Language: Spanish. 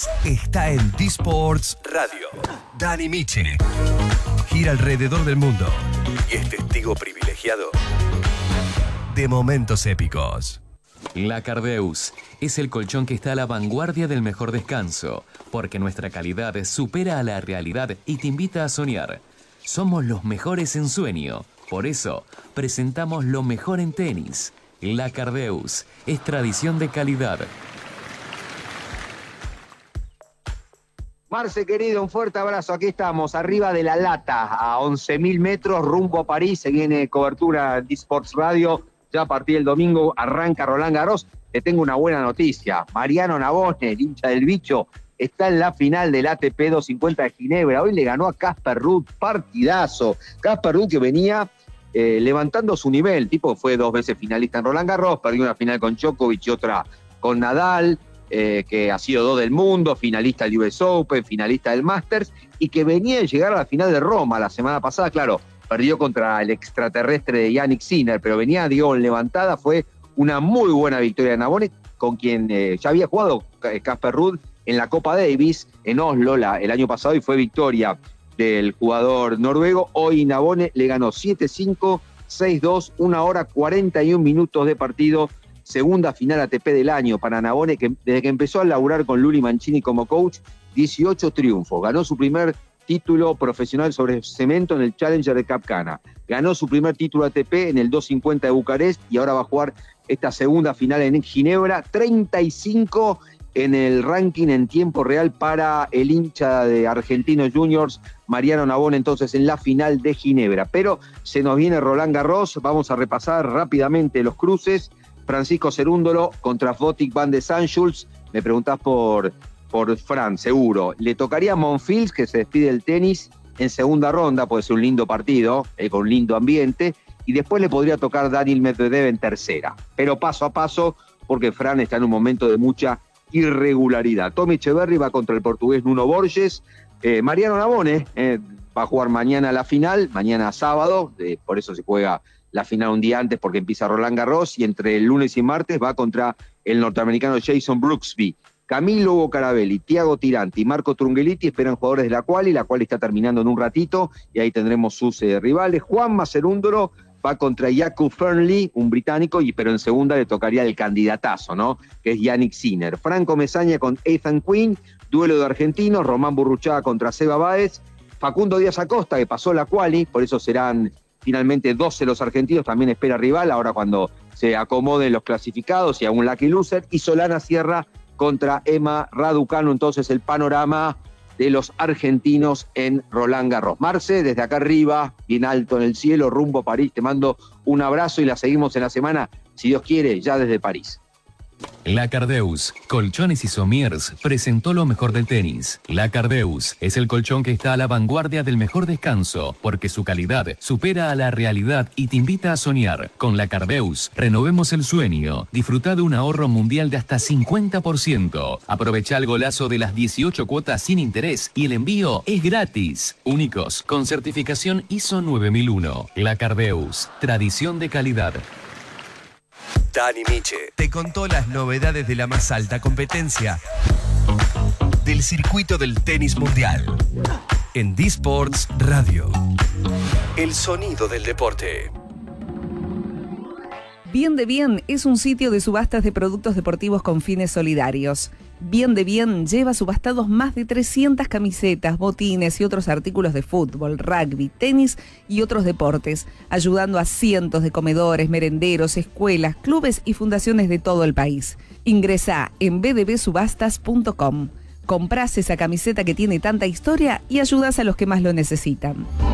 tenis está en D-Sports Radio. Dani Miche gira alrededor del mundo y es testigo privilegiado de momentos épicos. La Cardeus es el colchón que está a la vanguardia del mejor descanso, porque nuestra calidad supera a la realidad y te invita a soñar. Somos los mejores en sueño, por eso presentamos lo mejor en tenis. La Cardeus es tradición de calidad. Marce, querido, un fuerte abrazo. Aquí estamos, arriba de la lata, a 11.000 metros, rumbo a París. Se viene cobertura de Sports Radio. Ya a partir del domingo arranca Roland Garros. Te tengo una buena noticia. Mariano Navone, el hincha del bicho, está en la final del ATP 250 de Ginebra. Hoy le ganó a Casper Ruud, partidazo. Casper Ruud que venía levantando su nivel. Tipo fue 2 veces finalista en Roland Garros, perdió una final con Djokovic y otra con Nadal. Que ha sido 2 del mundo, finalista del US Open, finalista del Masters, y que venía de llegar a la final de Roma la semana pasada. Claro, perdió contra el extraterrestre de Yannick Sinner, pero venía, digo, en levantada. Fue una muy buena victoria de Navone, con quien ya había jugado Casper Ruud en la Copa Davis en Oslo el año pasado, y fue victoria del jugador noruego. Hoy Navone le ganó 7-5, 6-2, 1 hora 41 minutos de partido. Segunda final ATP del año para Navone, que desde que empezó a laburar con Luli Mancini como coach, 18 triunfos. Ganó su primer título profesional sobre cemento en el Challenger de Cap Cana. Ganó su primer título ATP en el 250 de Bucarest y ahora va a jugar esta segunda final en Ginebra. 35 en el ranking en tiempo real para el hincha de Argentinos Juniors, Mariano Navone, entonces en la final de Ginebra. Pero se nos viene Roland Garros. Vamos a repasar rápidamente los cruces. Francisco Cerúndolo contra Botic van de Sanschulz. Me preguntás por Fran, seguro. Le tocaría a Monfils, que se despide del tenis en segunda ronda, puede ser un lindo partido, con un lindo ambiente, y después le podría tocar Daniil Medvedev en tercera. Pero paso a paso, porque Fran está en un momento de mucha irregularidad. Tommy Echeverry va contra el portugués Nuno Borges. Mariano Navone va a jugar mañana la final, mañana sábado, por eso se juega la final un día antes porque empieza Roland Garros, y entre el lunes y martes va contra el norteamericano Jason Brooksby. Camilo Hugo Carabelli, Thiago Tirante y Marco Trungelliti esperan jugadores de la quali está terminando en un ratito, y ahí tendremos sus rivales. Juanma Cerúndolo va contra Jakub Fernley, un británico, pero en segunda le tocaría el candidatazo, ¿no? Que es Yannick Sinner. Franco Mesaña con Ethan Quinn, duelo de argentinos. Román Burruchaga contra Seba Báez. Facundo Díaz Acosta, que pasó la quali, por eso serán finalmente 12 los argentinos, también espera rival, ahora cuando se acomoden los clasificados y a un lucky loser. Y Solana Sierra contra Emma Raducanu, entonces el panorama de los argentinos en Roland Garros. Marce, desde acá arriba, bien alto en el cielo, rumbo a París, te mando un abrazo y la seguimos en la semana, si Dios quiere, ya desde París. La Cardeus, Colchones y Somiers, presentó lo mejor del tenis. La Cardeus es el colchón que está a la vanguardia del mejor descanso, porque su calidad supera a la realidad y te invita a soñar. Con La Cardeus, renovemos el sueño. Disfruta de un ahorro mundial de hasta 50%. Aprovecha el golazo de las 18 cuotas sin interés y el envío es gratis. Únicos, con certificación ISO 9001. La Cardeus, tradición de calidad. Dani Miche te contó las novedades de la más alta competencia del circuito del tenis mundial en D-Sports Radio. El sonido del deporte. Bien de Bien es un sitio de subastas de productos deportivos con fines solidarios. Bien de Bien lleva subastados más de 300 camisetas, botines y otros artículos de fútbol, rugby, tenis y otros deportes, ayudando a cientos de comedores, merenderos, escuelas, clubes y fundaciones de todo el país. Ingresá en bdbsubastas.com. Comprás esa camiseta que tiene tanta historia y ayudás a los que más lo necesitan.